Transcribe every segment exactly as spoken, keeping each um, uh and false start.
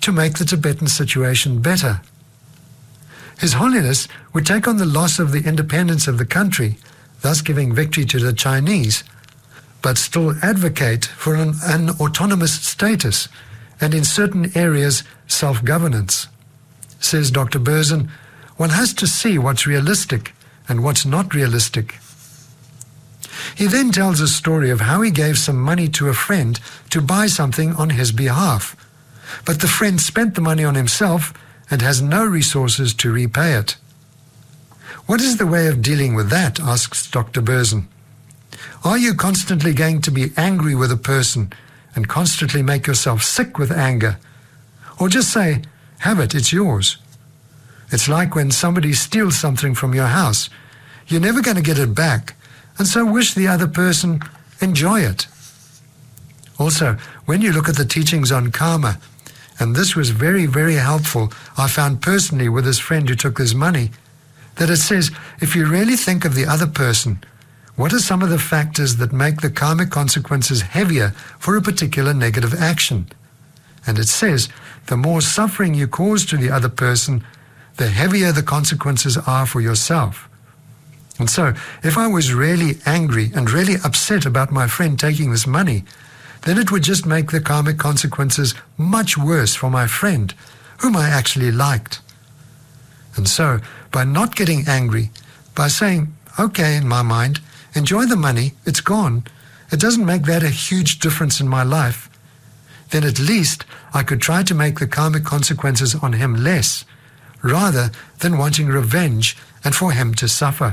to make the Tibetan situation better. His Holiness would take on the loss of the independence of the country, thus giving victory to the Chinese, but still advocate for an, an autonomous status and in certain areas self-governance. Says Doctor Berzin, one has to see what's realistic and what's not realistic. He then tells a story of how he gave some money to a friend to buy something on his behalf, but the friend spent the money on himself and has no resources to repay it. What is the way of dealing with that, asks Doctor Berzin. Are you constantly going to be angry with a person and constantly make yourself sick with anger? Or just say, have it, it's yours. It's like when somebody steals something from your house. You're never going to get it back, and so wish the other person enjoy it. Also, when you look at the teachings on karma, and this was very, very helpful, I found personally with this friend who took his money, that it says, if you really think of the other person, what are some of the factors that make the karmic consequences heavier for a particular negative action? And it says, the more suffering you cause to the other person, the heavier the consequences are for yourself. And so, if I was really angry and really upset about my friend taking this money, then it would just make the karmic consequences much worse for my friend, whom I actually liked. And so, by not getting angry, by saying, okay, in my mind, enjoy the money, it's gone, it doesn't make that a huge difference in my life, then at least I could try to make the karmic consequences on him less, rather than wanting revenge and for him to suffer.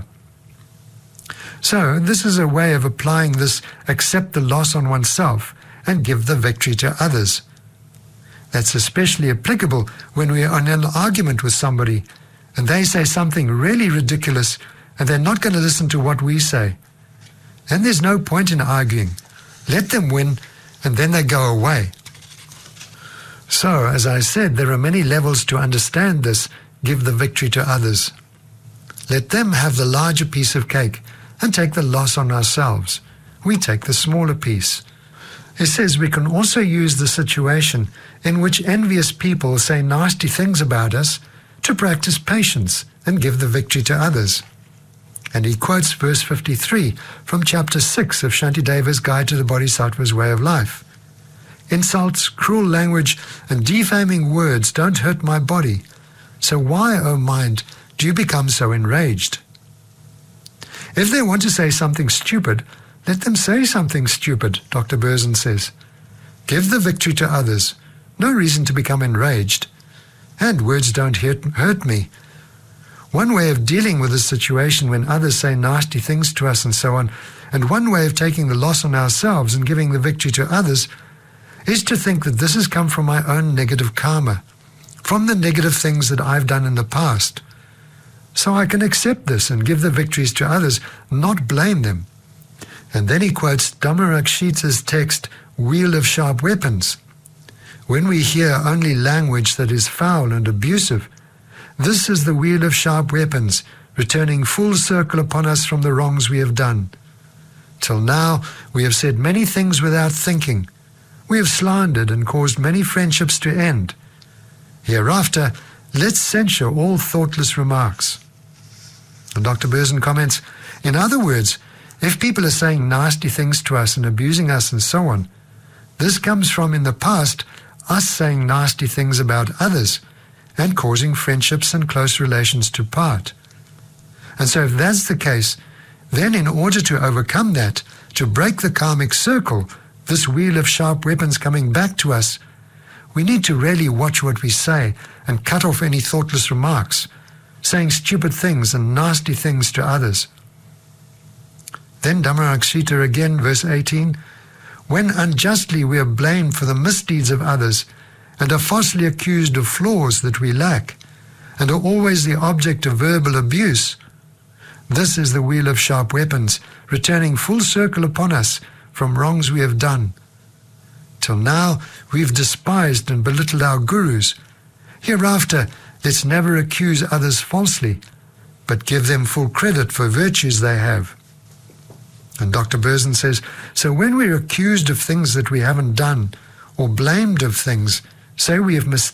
So this is a way of applying this accept the loss on oneself and give the victory to others. That's especially applicable when we are in an argument with somebody and they say something really ridiculous and they're not going to listen to what we say. And there's no point in arguing. Let them win and then they go away. So, as I said, there are many levels to understand this, give the victory to others. Let them have the larger piece of cake and take the loss on ourselves. We take the smaller piece. It says we can also use the situation in which envious people say nasty things about us to practice patience and give the victory to others. And he quotes verse fifty-three from chapter six of Shantideva's Guide to the Bodhisattva's Way of Life. Insults, cruel language, and defaming words don't hurt my body. So why, O mind, do you become so enraged? If they want to say something stupid, let them say something stupid, Doctor Berzin says. Give the victory to others. No reason to become enraged. And words don't hurt, hurt me. One way of dealing with a situation when others say nasty things to us and so on, and one way of taking the loss on ourselves and giving the victory to others, is to think that this has come from my own negative karma, from the negative things that I've done in the past. So I can accept this and give the victories to others, not blame them. And then he quotes Dhammarakshita's text, Wheel of Sharp Weapons. When we hear only language that is foul and abusive, this is the wheel of sharp weapons, returning full circle upon us from the wrongs we have done. Till now we have said many things without thinking. We have slandered and caused many friendships to end. Hereafter, let's censure all thoughtless remarks. And Doctor Berzin comments, in other words, if people are saying nasty things to us and abusing us and so on, this comes from, in the past, us saying nasty things about others and causing friendships and close relations to part. And so if that's the case, then in order to overcome that, to break the karmic circle, this wheel of sharp weapons coming back to us, we need to really watch what we say and cut off any thoughtless remarks, saying stupid things and nasty things to others. Then Dhammarakshita again, verse eighteen, when unjustly we are blamed for the misdeeds of others and are falsely accused of flaws that we lack and are always the object of verbal abuse, this is the wheel of sharp weapons, returning full circle upon us from wrongs we have done. Till now we've despised and belittled our gurus. Hereafter, let's never accuse others falsely, but give them full credit for virtues they have. And Doctor Berzin says, so when we're accused of things that we haven't done, or blamed of things, say we have mistaken